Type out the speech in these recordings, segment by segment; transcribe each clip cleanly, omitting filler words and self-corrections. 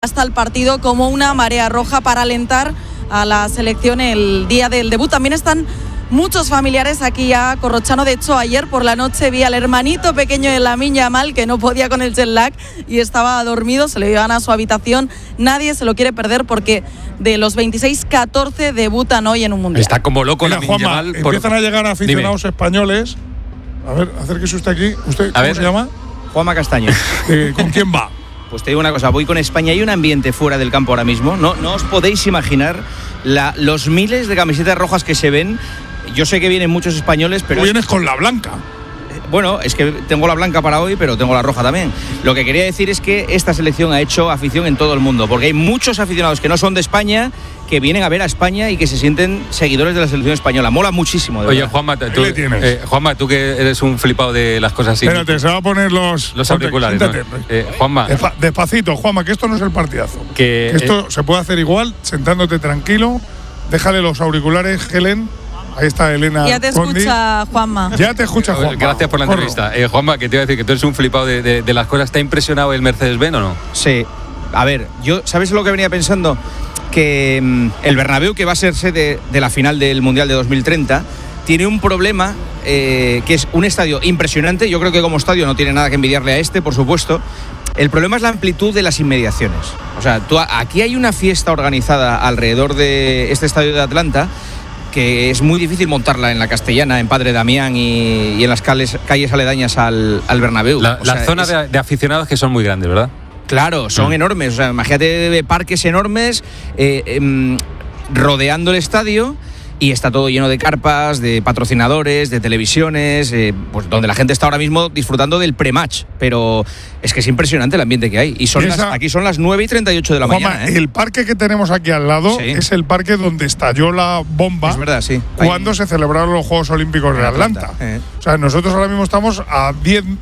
hasta el partido como una marea roja para alentar a la selección el día del debut. También están muchos familiares aquí a Corrochano. De hecho, ayer por la noche vi al hermanito pequeño de Lamine Yamal que no podía con el jet lag y estaba dormido, se le llevan a su habitación. Nadie se lo quiere perder porque de los 26, 14 debutan hoy en un mundial. Está como loco Lamine Yamal. Empiezan a llegar aficionados españoles. A ver, acérquese usted aquí. ¿Usted cómo se llama? Juanma Castaño. ¿Con quién va? Pues te digo una cosa, voy con España. Hay un ambiente fuera del campo ahora mismo. No os podéis imaginar los miles de camisetas rojas que se ven. Yo sé que vienen muchos españoles, pero... Tú vienes con la blanca. Bueno, es que tengo la blanca para hoy, pero tengo la roja también. Lo que quería decir es que esta selección ha hecho afición en todo el mundo, porque hay muchos aficionados que no son de España, que vienen a ver a España y que se sienten seguidores de la selección española. Mola muchísimo, de Oye, verdad. Juanma, tú que eres un flipado de las cosas así. Espérate, se va a poner los auriculares. ¿No? Juanma. Despacito, Juanma, que esto no es el partidazo. Que esto se puede hacer igual, sentándote tranquilo. Déjale los auriculares, Helen. Ahí está Elena. Ya te escucha Juanma. Ya te escucha Juanma. Gracias por la entrevista. Juanma, que te iba a decir que tú eres un flipado de las cosas. ¿Te ha impresionado el Mercedes-Benz o no? Sí. A ver, ¿sabes lo que venía pensando? Que el Bernabéu, que va a ser sede de la final del Mundial de 2030, tiene un problema, que es un estadio impresionante. Yo creo que como estadio no tiene nada que envidiarle a este, por supuesto. El problema es la amplitud de las inmediaciones. O sea, aquí hay una fiesta organizada alrededor de este estadio de Atlanta que es muy difícil montarla en la Castellana, en Padre Damián y en las calles aledañas al Bernabéu. Las zonas de aficionados que son muy grandes, ¿verdad? Claro, son enormes. O sea, imagínate parques enormes rodeando el estadio. Y está todo lleno de carpas, de patrocinadores, de televisiones, pues donde la gente está ahora mismo disfrutando del pre-match. Pero es que es impresionante el ambiente que hay. Y aquí son las 9:38 de la mañana. El parque que tenemos aquí al lado es el parque donde estalló la bomba. Es verdad, sí. Cuando se celebraron los Juegos Olímpicos de Atlanta. O sea, nosotros ahora mismo estamos a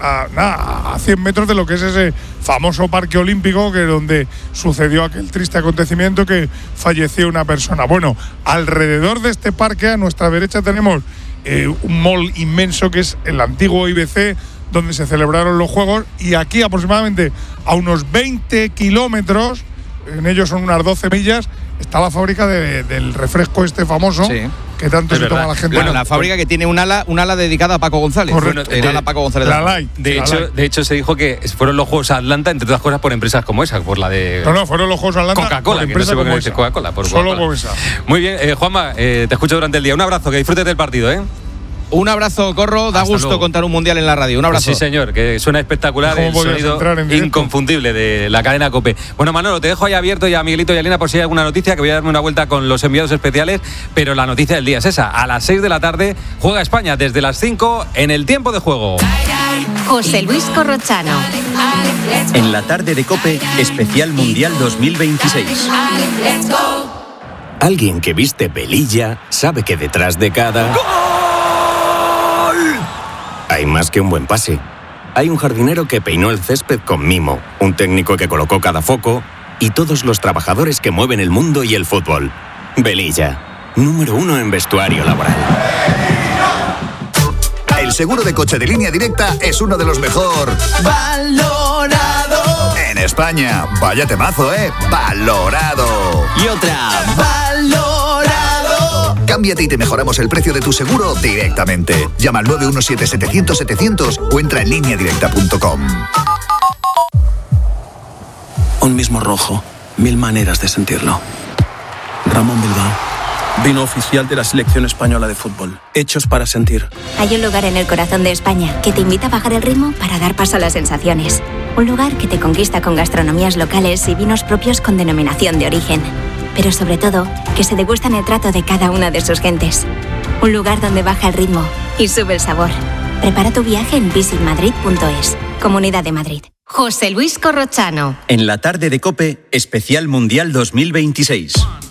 100 metros de lo que es ese famoso parque olímpico, que donde sucedió aquel triste acontecimiento que falleció una persona. Bueno, alrededor de este parque, a nuestra derecha, tenemos un mall inmenso que es el antiguo IBC, donde se celebraron los Juegos, y aquí aproximadamente a unos 20 kilómetros, en ellos son unas 12 millas, está la fábrica del refresco este famoso, que tanto se toma la gente. Bueno, la fábrica que tiene un ala dedicada a Paco González. Correcto. El ala Paco González. La Light. De hecho, se dijo que fueron los Juegos Atlanta, entre otras cosas, por empresas como esa, por la de... No, fueron los Juegos Atlanta Coca-Cola, por empresas como esa. Coca-Cola, por Solo Coca-Cola. por esa. Muy bien, Juanma, te escucho durante el día. Un abrazo, que disfrutes del partido, ¿eh? Un abrazo, Corro. Da gusto contar un mundial en la radio. Un abrazo. Sí, señor, que suena espectacular. El sonido inconfundible de la cadena COPE. Bueno, Manolo, te dejo ahí abierto, y a Miguelito y a Elena por si hay alguna noticia, que voy a darme una vuelta con los enviados especiales. Pero la noticia del día es esa. A las 6 de la tarde juega España, desde las 5 en el tiempo de juego. José Luis Corrochano. En la tarde de COPE, especial Mundial 2026. Alguien que viste pelilla sabe que detrás de cada... hay más que un buen pase. Hay un jardinero que peinó el césped con mimo, un técnico que colocó cada foco y todos los trabajadores que mueven el mundo y el fútbol. Velilla, número 1 en vestuario laboral. El seguro de coche de Línea Directa es uno de los mejor valorado en España. Vaya temazo, valorado. Y otra, valorado. Cámbiate y te mejoramos el precio de tu seguro directamente. Llama al 917-700-700 o entra en lineadirecta.com. Un mismo rojo, 1000 maneras de sentirlo. Ramón Bilbao, vino oficial de la selección española de fútbol. Hechos para sentir. Hay un lugar en el corazón de España que te invita a bajar el ritmo para dar paso a las sensaciones. Un lugar que te conquista con gastronomías locales y vinos propios con denominación de origen. Pero sobre todo, que se degustan el trato de cada una de sus gentes. Un lugar donde baja el ritmo y sube el sabor. Prepara tu viaje en visitmadrid.es. Comunidad de Madrid. José Luis Corrochano. En la tarde de COPE, especial Mundial 2026.